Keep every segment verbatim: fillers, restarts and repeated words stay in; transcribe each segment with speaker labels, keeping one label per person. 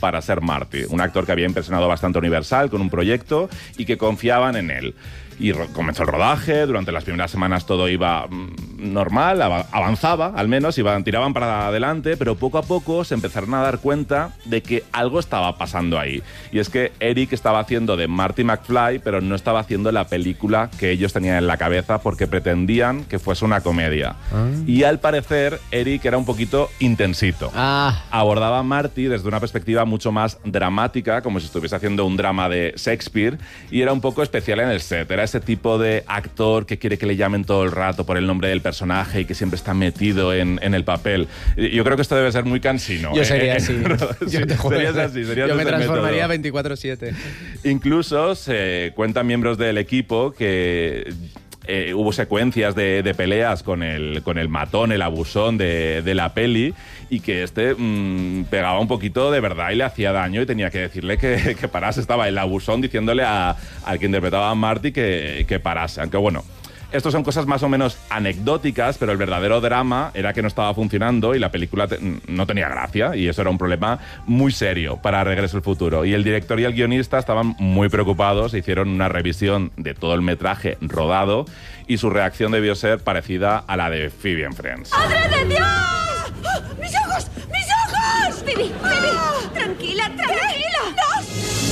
Speaker 1: para ser Marty, un actor que había impresionado bastante a Universal con un proyecto y que confiaban en él. Y comenzó el rodaje, durante las primeras semanas todo iba mmm, normal, av- avanzaba al menos, iban, tiraban para adelante, pero poco a poco se empezaron a dar cuenta de que algo estaba pasando ahí. Y es que Eric estaba haciendo de Marty McFly, pero no estaba haciendo la película que ellos tenían en la cabeza porque pretendían que fuese una comedia. Ah. Y al parecer, Eric era un poquito intensito.
Speaker 2: Ah.
Speaker 1: Abordaba a Marty desde una perspectiva mucho más dramática, como si estuviese haciendo un drama de Shakespeare, y era un poco especial en el set. Era ese tipo de actor que quiere que le llamen todo el rato por el nombre del personaje y que siempre está metido en, en el papel. Yo creo que esto debe ser muy cansino.
Speaker 2: Yo sería
Speaker 1: ¿eh?
Speaker 2: así.
Speaker 1: Sí,
Speaker 2: Yo te juro.
Speaker 1: serías así, serías
Speaker 2: Yo me
Speaker 1: ese
Speaker 2: transformaría
Speaker 1: método.
Speaker 2: veinticuatro siete.
Speaker 1: Incluso se cuentan miembros del equipo que eh, hubo secuencias de, de peleas con el, con el matón, el abusón de, de la peli, y que este mmm, pegaba un poquito de verdad y le hacía daño y tenía que decirle que, que parase. Estaba el abusón diciéndole a, al que interpretaba a Marty que, que parase. Aunque bueno, estos son cosas más o menos anecdóticas, pero el verdadero drama era que no estaba funcionando y la película te, no tenía gracia, y eso era un problema muy serio para Regreso al Futuro. Y el director y el guionista estaban muy preocupados, hicieron una revisión de todo el metraje rodado y su reacción debió ser parecida a la de Phoebe en Friends.
Speaker 3: ¡Madre de Dios! ¡Oh, ¡mis ojos! ¡Mis ojos! Phoebe, Phoebe, tranquila, tranquila. ¡No!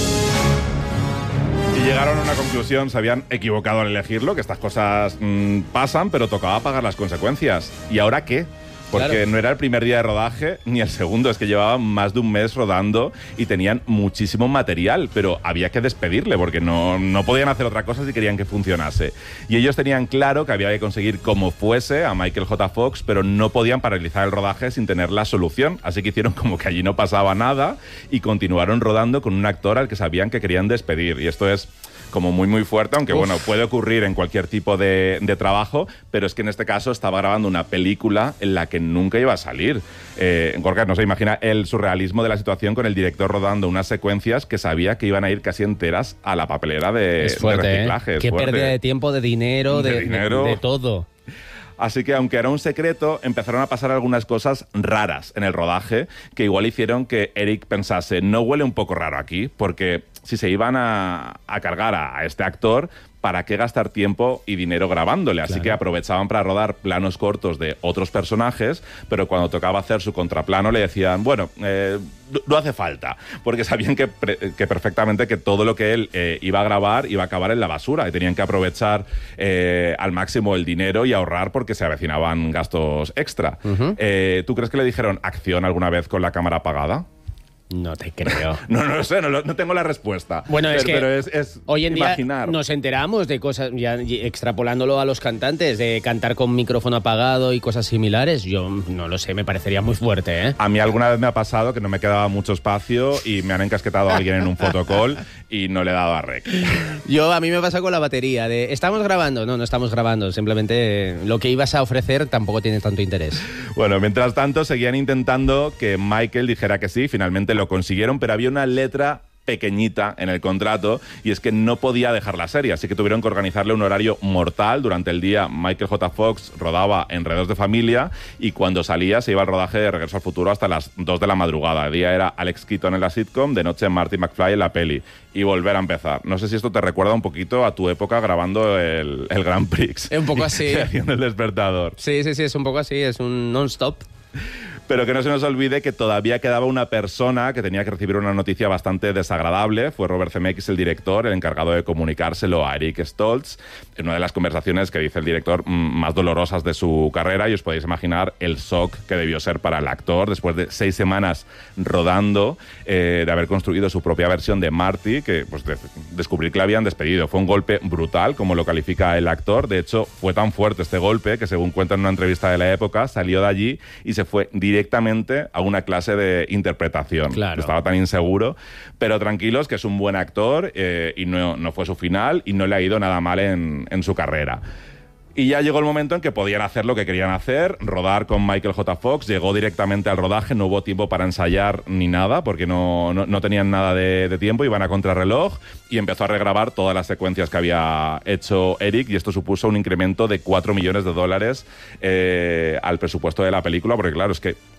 Speaker 1: Y llegaron a una conclusión, se habían equivocado al elegirlo, que estas cosas mmm, pasan, pero tocaba pagar las consecuencias. ¿Y ahora qué? Porque claro, no era el primer día de rodaje ni el segundo, es que llevaban más de un mes rodando y tenían muchísimo material, pero había que despedirle porque no, no podían hacer otra cosa si querían que funcionase. Y ellos tenían claro que había que conseguir como fuese a Michael J. Fox, pero no podían paralizar el rodaje sin tener la solución, así que hicieron como que allí no pasaba nada y continuaron rodando con un actor al que sabían que querían despedir. Y esto es como muy muy fuerte, aunque Uf. bueno, puede ocurrir en cualquier tipo de, de trabajo, pero es que en este caso estaba grabando una película en la que nunca iba a salir. Eh, Gorka no se imagina el surrealismo de la situación con el director rodando unas secuencias que sabía que iban a ir casi enteras a la papelera de,
Speaker 2: es fuerte,
Speaker 1: de reciclaje.
Speaker 2: ¿eh?
Speaker 1: Es
Speaker 2: Qué
Speaker 1: fuerte.
Speaker 2: pérdida de tiempo, de dinero, de,
Speaker 1: de, dinero.
Speaker 2: de, de todo.
Speaker 1: Así que, aunque era un secreto, empezaron a pasar algunas cosas raras en el rodaje que igual hicieron que Eric pensase, no huele un poco raro aquí, porque si se iban a, a cargar a, a este actor, ¿para qué gastar tiempo y dinero grabándole? Así claro. que aprovechaban para rodar planos cortos de otros personajes, pero cuando tocaba hacer su contraplano le decían, bueno, eh, no hace falta, porque sabían que, pre que perfectamente que todo lo que él eh, iba a grabar iba a acabar en la basura y tenían que aprovechar eh, al máximo el dinero y ahorrar porque se avecinaban gastos extra. Uh-huh. eh, ¿Tú crees que le dijeron acción alguna vez con la cámara apagada?
Speaker 2: No te creo.
Speaker 1: no, no lo sé, no, no tengo la respuesta.
Speaker 2: Bueno, es
Speaker 1: pero,
Speaker 2: que
Speaker 1: pero es, es
Speaker 2: hoy en
Speaker 1: imaginar.
Speaker 2: día nos enteramos de cosas, ya extrapolándolo a los cantantes, de cantar con micrófono apagado y cosas similares. Yo no lo sé, me parecería muy fuerte, ¿eh?
Speaker 1: A mí alguna vez me ha pasado que no me quedaba mucho espacio y me han encasquetado a alguien en un fotocall y no le he dado a rec.
Speaker 2: Yo, a mí me pasa con la batería, de ¿estamos grabando? No, no estamos grabando, simplemente lo que ibas a ofrecer tampoco tiene tanto interés.
Speaker 1: Bueno, mientras tanto seguían intentando que Michael dijera que sí, finalmente lo consiguieron, pero había una letra pequeñita en el contrato y es que no podía dejar la serie, así que tuvieron que organizarle un horario mortal. Durante el día Michael J. Fox rodaba Enredos de Familia y cuando salía se iba al rodaje de Regreso al Futuro hasta las dos de la madrugada. De día era Alex Keaton en la sitcom, de noche Marty McFly en la peli y volver a empezar. No sé si esto te recuerda un poquito a tu época grabando el, el Grand Prix.
Speaker 2: Es un poco así.
Speaker 1: Haciendo el despertador.
Speaker 2: Sí, sí, sí, es un poco así, es un non-stop.
Speaker 1: Pero que no se nos olvide que todavía quedaba una persona que tenía que recibir una noticia bastante desagradable. Fue Robert Zemeckis, el director, el encargado de comunicárselo a Eric Stoltz en una de las conversaciones que dice el director más dolorosas de su carrera, y os podéis imaginar el shock que debió ser para el actor después de seis semanas rodando, eh, de haber construido su propia versión de Marty, que pues de, descubrir que la habían despedido. Fue un golpe brutal, como lo califica el actor. De hecho, fue tan fuerte este golpe que, según cuenta en una entrevista de la época, salió de allí y se fue directamente directamente a una clase de interpretación.
Speaker 2: Claro.
Speaker 1: Estaba tan inseguro, pero tranquilos que es un buen actor eh, y no, no fue su final y no le ha ido nada mal en, en su carrera. Y ya llegó el momento en que podían hacer lo que querían hacer, rodar con Michael J. Fox. Llegó directamente al rodaje, no hubo tiempo para ensayar ni nada, porque no, no, no tenían nada de, de tiempo, iban a contrarreloj, y empezó a regrabar todas las secuencias que había hecho Eric, y esto supuso un incremento de cuatro millones de dólares eh, al presupuesto de la película, porque claro, es que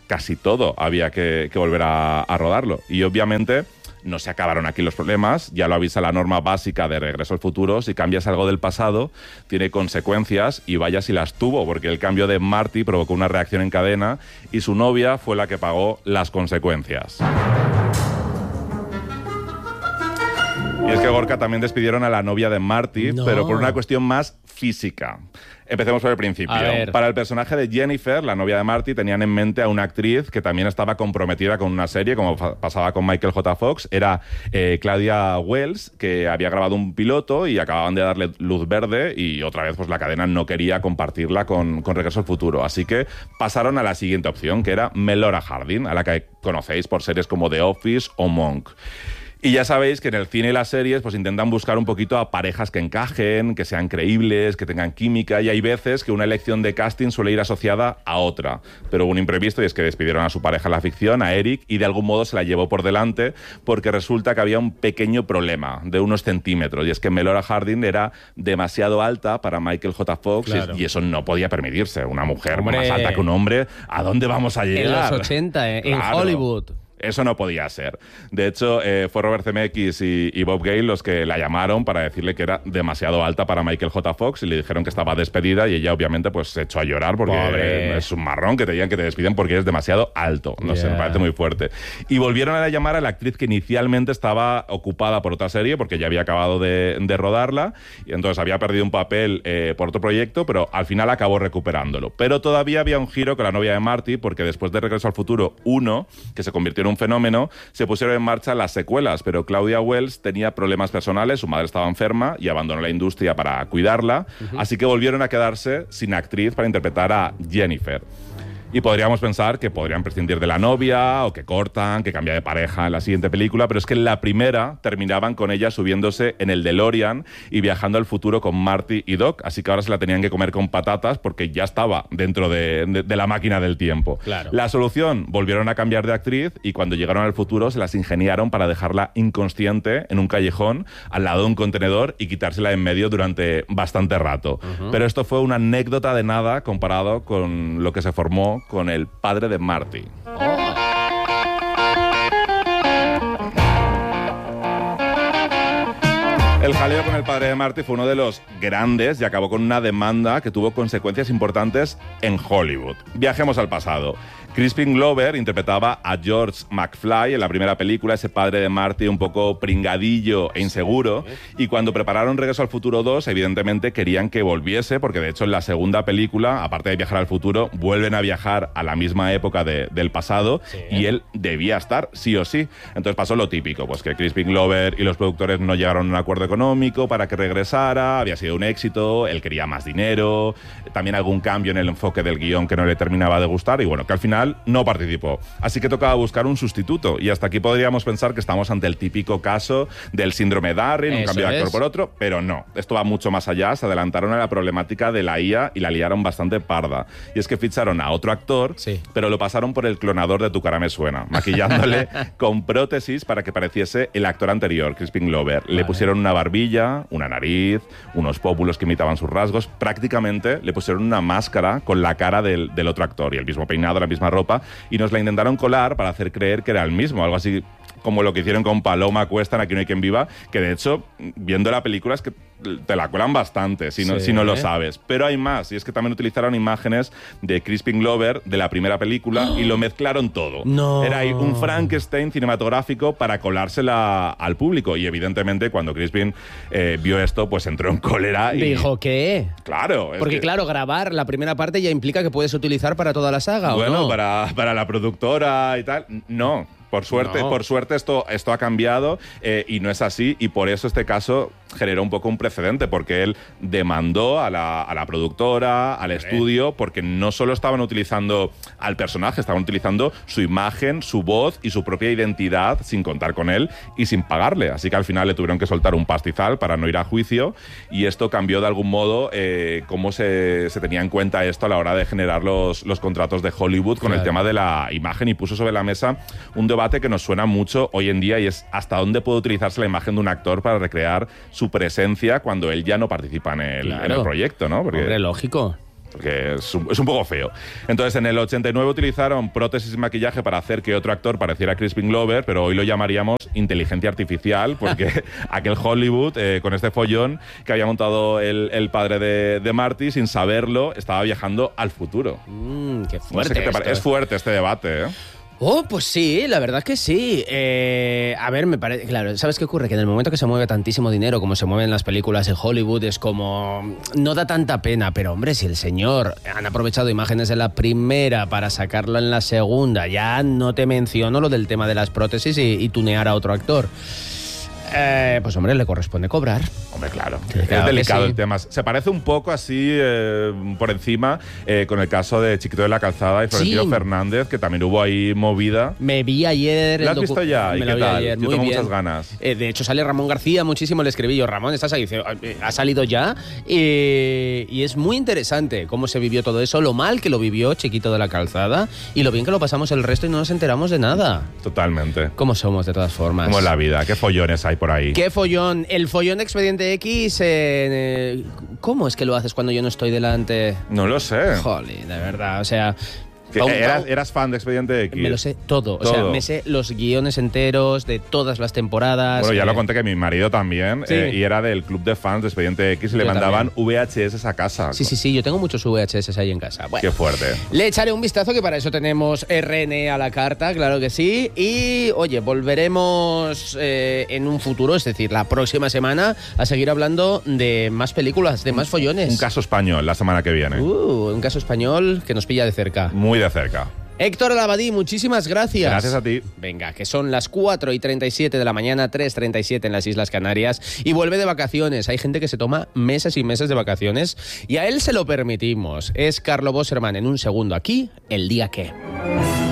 Speaker 1: casi todo había que, que volver a, a rodarlo. Y obviamente no se acabaron aquí los problemas, ya lo avisa la norma básica de Regreso al Futuro, si cambias algo del pasado, tiene consecuencias, y vaya si las tuvo, porque el cambio de Marty provocó una reacción en cadena y su novia fue la que pagó las consecuencias. Y es que Gorka también despidieron a la novia de Marty, no. pero por una cuestión más física. Empecemos por el principio. Para el personaje de Jennifer, la novia de Marty, tenían en mente a una actriz que también estaba comprometida con una serie, como pasaba con Michael J. Fox. Era eh, Claudia Wells, que había grabado un piloto y acababan de darle luz verde, y otra vez pues la cadena no quería compartirla con, con Regreso al Futuro. Así que pasaron a la siguiente opción, que era Melora Hardin, a la que conocéis por series como The Office o Monk. Y ya sabéis que en el cine y las series pues intentan buscar un poquito a parejas que encajen, que sean creíbles, que tengan química, y hay veces que una elección de casting suele ir asociada a otra. Pero hubo un imprevisto, y es que despidieron a su pareja en la ficción, a Eric, y de algún modo se la llevó por delante, porque resulta que había un pequeño problema de unos centímetros, y es que Melora Hardin era demasiado alta para Michael J. Fox, claro. y, y eso no podía permitirse. Una mujer hombre, más alta que un hombre, ¿a dónde vamos a llegar?
Speaker 2: En los ochenta, eh, claro. En Hollywood.
Speaker 1: Eso no podía ser. De hecho, eh, fue Robert Zemeckis y, y Bob Gale los que la llamaron para decirle que era demasiado alta para Michael J. Fox, y le dijeron que estaba despedida, y ella obviamente pues se echó a llorar porque Pobre. es un marrón que te digan que te despiden porque eres demasiado alto. No yeah. sé, me parece muy fuerte. Y volvieron a llamar a la actriz que inicialmente estaba ocupada por otra serie, porque ya había acabado de, de rodarla, y entonces había perdido un papel eh, por otro proyecto, pero al final acabó recuperándolo. Pero todavía había un giro con la novia de Marty, porque después de Regreso al Futuro uno, que se convirtió en un fenómeno, se pusieron en marcha las secuelas, pero Claudia Wells tenía problemas personales, su madre estaba enferma y abandonó la industria para cuidarla, uh-huh. así que volvieron a quedarse sin actriz para interpretar a Jennifer. Y podríamos pensar que podrían prescindir de la novia, o que cortan, que cambia de pareja en la siguiente película, pero es que en la primera terminaban con ella subiéndose en el DeLorean y viajando al futuro con Marty y Doc, así que ahora se la tenían que comer con patatas porque ya estaba dentro de, de, de la máquina del tiempo.
Speaker 2: Claro.
Speaker 1: La solución, volvieron a cambiar de actriz, y cuando llegaron al futuro se las ingeniaron para dejarla inconsciente en un callejón al lado de un contenedor y quitársela en medio durante bastante rato. Uh-huh. Pero esto fue una anécdota de nada comparado con lo que se formó con el padre de Marty. Oh. El jaleo con el padre de Marty fue uno de los grandes y acabó con una demanda que tuvo consecuencias importantes en Hollywood. Viajemos al pasado. Crispin Glover interpretaba a George McFly en la primera película, ese padre de Marty un poco pringadillo e inseguro, y cuando prepararon Regreso al Futuro dos, evidentemente querían que volviese, porque de hecho en la segunda película, aparte de viajar al futuro, vuelven a viajar a la misma época de, del pasado, sí. y él debía estar sí o sí. Entonces pasó lo típico, pues que Crispin Glover y los productores no llegaron a un acuerdo económico para que regresara, había sido un éxito, él quería más dinero, también algún cambio en el enfoque del guión que no le terminaba de gustar, y bueno, que al final no participó. Así que tocaba buscar un sustituto, y hasta aquí podríamos pensar que estamos ante el típico caso del síndrome Darwin, un cambio de actor por otro, pero no, esto va mucho más allá. Se adelantaron a la problemática de la I A y la liaron bastante parda, y es que ficharon a otro actor, sí. pero lo pasaron por el clonador de Tu cara me suena, maquillándole con prótesis para que pareciese el actor anterior, Crispin Glover. Vale. Le pusieron una barbilla, una nariz, unos pómulos que imitaban sus rasgos, prácticamente le pusieron una máscara con la cara del, del otro actor, y el mismo peinado, la misma ropa, y nos la intentaron colar para hacer creer que era el mismo, algo así como lo que hicieron con Paloma Cuesta en Aquí no hay quien viva, que de hecho, viendo la película, es que te la cuelan bastante si no, sí, si no lo sabes. Pero hay más, y es que también utilizaron imágenes de Crispin Glover de la primera película y lo mezclaron todo.
Speaker 2: No.
Speaker 1: Era ahí un Frankenstein cinematográfico para colársela al público, y evidentemente cuando Crispin eh, vio esto, pues entró en cólera y...
Speaker 2: Dijo, ¿qué?
Speaker 1: Claro.
Speaker 2: Porque
Speaker 1: que...
Speaker 2: claro, grabar la primera parte ya implica que puedes utilizar para toda la saga,
Speaker 1: bueno,
Speaker 2: ¿o no?
Speaker 1: para, para la productora y tal, no. Por suerte, no. por suerte esto, esto ha cambiado eh, y no es así, y por eso este caso generó un poco un precedente, porque él demandó a la, a la productora, al estudio, porque no solo estaban utilizando al personaje, estaban utilizando su imagen, su voz y su propia identidad sin contar con él y sin pagarle. Así que al final le tuvieron que soltar un pastizal para no ir a juicio, y esto cambió de algún modo eh, cómo se, se tenía en cuenta esto a la hora de generar los, los contratos de Hollywood con claro. el tema de la imagen, y puso sobre la mesa un debate que nos suena mucho hoy en día, y es hasta dónde puede utilizarse la imagen de un actor para recrear su presencia cuando él ya no participa en el, claro. en el proyecto, ¿no?
Speaker 2: Porque, hombre, lógico.
Speaker 1: porque es un, es un poco feo. Entonces, en el ochenta y nueve utilizaron prótesis y maquillaje para hacer que otro actor pareciera Crispin Glover, pero hoy lo llamaríamos inteligencia artificial, porque aquel Hollywood, eh, con este follón que había montado el, el padre de, de Marty, sin saberlo, estaba viajando al futuro.
Speaker 2: Mm, qué
Speaker 1: No sé
Speaker 2: fuerte.
Speaker 1: qué te pare-
Speaker 2: esto.
Speaker 1: es fuerte este debate, ¿eh?
Speaker 2: Oh, pues sí, la verdad que sí. Eh, a ver, me parece... Claro, ¿sabes qué ocurre? Que en el momento que se mueve tantísimo dinero como se mueven las películas en Hollywood es como... No da tanta pena, pero hombre, si el señor han aprovechado imágenes de la primera para sacarla en la segunda, ya no te menciono lo del tema de las prótesis y, y tunear a otro actor. Eh, pues hombre, le corresponde cobrar.
Speaker 1: Hombre, claro.
Speaker 2: Sí,
Speaker 1: es
Speaker 2: claro que
Speaker 1: delicado
Speaker 2: sí.
Speaker 1: el tema. Se parece un poco así, eh, por encima, eh, con el caso de Chiquito de la Calzada y Florentino
Speaker 2: Sí.
Speaker 1: Fernández, que también hubo ahí movida.
Speaker 2: Me vi ayer...
Speaker 1: ¿Lo
Speaker 2: el
Speaker 1: has visto
Speaker 2: docu-
Speaker 1: ya? ¿Y
Speaker 2: Me
Speaker 1: qué
Speaker 2: lo vi
Speaker 1: tal?
Speaker 2: ayer,
Speaker 1: Yo
Speaker 2: muy
Speaker 1: tengo
Speaker 2: bien.
Speaker 1: muchas ganas.
Speaker 2: Eh, de hecho, sale Ramón García, muchísimo le escribí yo, Ramón, ¿estás ahí? Dice, ha salido ya. Eh, y es muy interesante cómo se vivió todo eso, lo mal que lo vivió Chiquito de la Calzada y lo bien que lo pasamos el resto y no nos enteramos de nada.
Speaker 1: Totalmente.
Speaker 2: ¿Cómo somos, de todas formas?
Speaker 1: Como en la vida. ¿Qué follones hay por ahí?
Speaker 2: ¿Qué follón? El follón de Expediente X, eh, ¿cómo es que lo haces cuando yo no estoy delante?
Speaker 1: No lo sé.
Speaker 2: Jolín, de verdad, o sea...
Speaker 1: Que
Speaker 2: Pau-
Speaker 1: eras,
Speaker 2: Pau-
Speaker 1: eras fan de Expediente X.
Speaker 2: Me lo sé todo. O sea,
Speaker 1: Todo.
Speaker 2: me sé los guiones enteros de todas las temporadas.
Speaker 1: Bueno, ya
Speaker 2: eh,
Speaker 1: lo conté que mi marido también,
Speaker 2: Sí.
Speaker 1: eh, y era del club de fans de Expediente X y le
Speaker 2: Yo
Speaker 1: mandaban V H S a casa.
Speaker 2: Sí, sí, sí, yo tengo muchos V H S ahí en casa. Bueno,
Speaker 1: Qué fuerte.
Speaker 2: le echaré un vistazo, que para eso tenemos R N a la carta, claro que sí. Y, oye, volveremos eh, en un futuro, es decir, la próxima semana, a seguir hablando de más películas, de más follones.
Speaker 1: Un caso español la semana que viene.
Speaker 2: Uh, un caso español que nos pilla de cerca.
Speaker 1: Muy de cerca.
Speaker 2: Héctor Labadí, muchísimas gracias.
Speaker 1: Gracias a ti.
Speaker 2: Venga, que son las cuatro y treinta y siete de la mañana, tres y treinta y siete en las Islas Canarias, y vuelve de vacaciones. Hay gente que se toma meses y meses de vacaciones y a él se lo permitimos. Es Carlo Bosserman en un segundo aquí, El Día Que.